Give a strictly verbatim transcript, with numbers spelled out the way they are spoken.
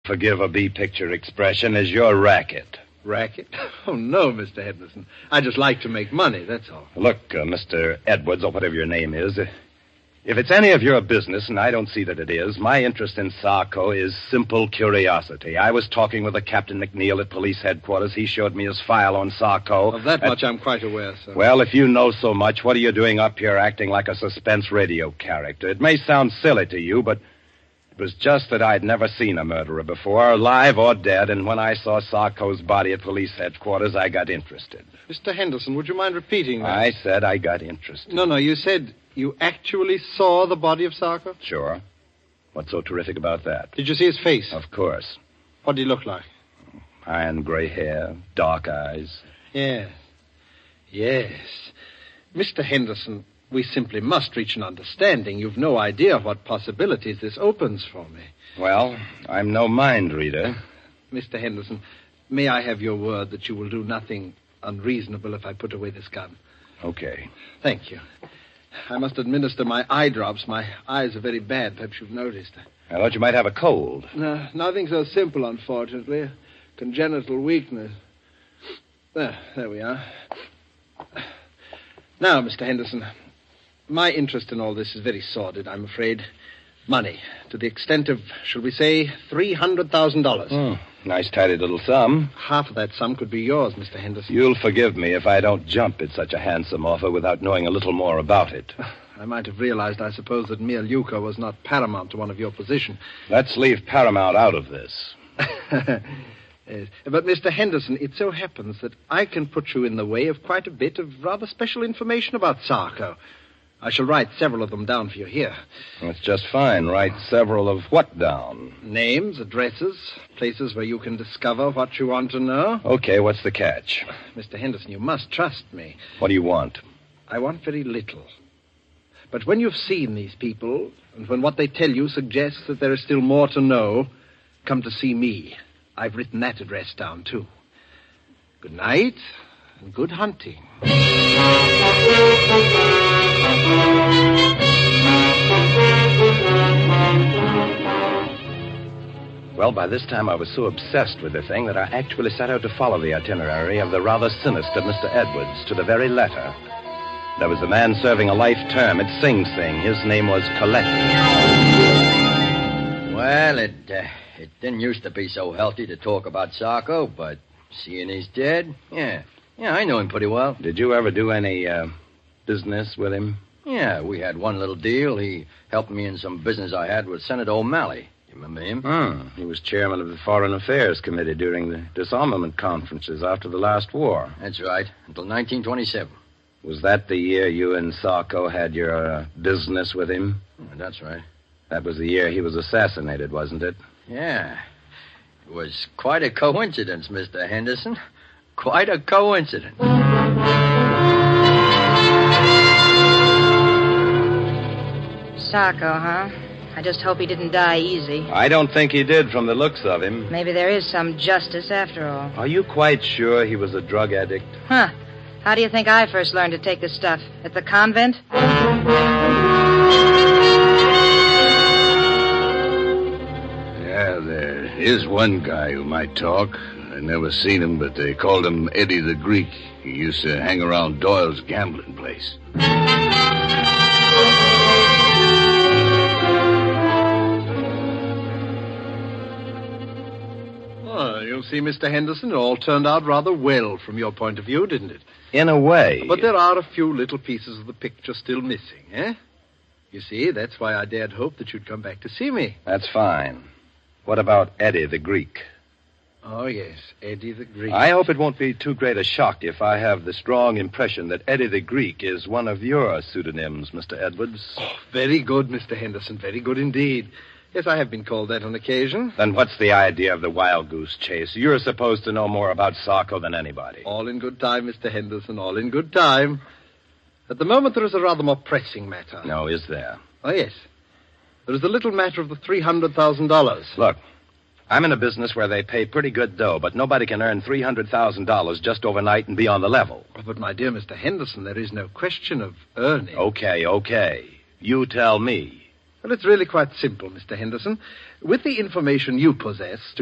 Forgive a B-picture expression, is your racket. Racket? Oh, no, Mister Henderson. I just like to make money, that's all. Look, uh, Mister Edwards, or whatever your name is, uh, if it's any of your business, and I don't see that it is, my interest in Sarko is simple curiosity. I was talking with a Captain McNeil at police headquarters. He showed me his file on Sarko. Of that at... much I'm quite aware, sir. Well, if you know so much, what are you doing up here acting like a suspense radio character? It may sound silly to you, but it was just that I'd never seen a murderer before, alive or dead, and when I saw Sarko's body at police headquarters, I got interested. Mister Henderson, would you mind repeating that? I said I got interested. No, no, you said you actually saw the body of Sarko? Sure. What's so terrific about that? Did you see his face? Of course. What did he look like? Iron gray hair, dark eyes. Yes. Yes. Mister Henderson, we simply must reach an understanding. You've no idea what possibilities this opens for me. Well, I'm no mind reader. Mister Henderson, may I have your word that you will do nothing unreasonable if I put away this gun? Okay. Thank you. I must administer my eye drops. My eyes are very bad. Perhaps you've noticed. I thought you might have a cold. No, nothing so simple, unfortunately. A congenital weakness. There, there we are. Now, Mister Henderson, my interest in all this is very sordid, I'm afraid. Money, to the extent of, shall we say, three hundred thousand dollars. Oh, nice, tidy little sum. Half of that sum could be yours, Mister Henderson. You'll forgive me if I don't jump at such a handsome offer without knowing a little more about it. I might have realized, I suppose, that mere lucre was not paramount to one of your position. Let's leave paramount out of this. Yes. But, Mister Henderson, it so happens that I can put you in the way of quite a bit of rather special information about Sarko. I shall write several of them down for you here. That's just fine. Write several of what down? Names, addresses, places where you can discover what you want to know. Okay, what's the catch? Mister Henderson, you must trust me. What do you want? I want very little. But when you've seen these people, and when what they tell you suggests that there is still more to know, come to see me. I've written that address down, too. Good night, and good hunting. Well, by this time I was so obsessed with the thing that I actually set out to follow the itinerary of the rather sinister Mister Edwards to the very letter. There was a man serving a life term at Sing Sing. His name was Colette. Well, it uh, it didn't used to be so healthy to talk about Sarko, but seeing he's dead, yeah. Yeah, I know him pretty well. Did you ever do any uh, business with him? Yeah, we had one little deal. He helped me in some business I had with Senator O'Malley. You remember him? Oh, he was chairman of the Foreign Affairs Committee during the disarmament conferences after the last war. That's right, until nineteen twenty-seven. Was that the year you and Sarko had your uh, business with him? That's right. That was the year he was assassinated, wasn't it? Yeah. It was quite a coincidence, Mister Henderson. Quite a coincidence. Sarko, huh? I just hope he didn't die easy. I don't think he did from the looks of him. Maybe there is some justice after all. Are you quite sure he was a drug addict? Huh. How do you think I first learned to take this stuff? At the convent? Yeah, there is one guy who might talk. I never seen him, but they called him Eddie the Greek. He used to hang around Doyle's gambling place. Oh, you'll see, Mister Henderson, it all turned out rather well from your point of view, didn't it? In a way. But there are a few little pieces of the picture still missing, eh? You see, that's why I dared hope that you'd come back to see me. That's fine. What about Eddie the Greek? Oh, yes, Eddie the Greek. I hope it won't be too great a shock if I have the strong impression that Eddie the Greek is one of your pseudonyms, Mister Edwards. Oh, very good, Mister Henderson, very good indeed. Yes, I have been called that on occasion. Then what's the idea of the wild goose chase? You're supposed to know more about Sarko than anybody. All in good time, Mister Henderson, all in good time. At the moment, there is a rather more pressing matter. No, is there? Oh, yes. There is the little matter of the three hundred thousand dollars. Look, I'm in a business where they pay pretty good dough, but nobody can earn three hundred thousand dollars just overnight and be on the level. Oh, but, my dear Mister Henderson, there is no question of earning. Okay, okay. You tell me. Well, it's really quite simple, Mister Henderson. With the information you possess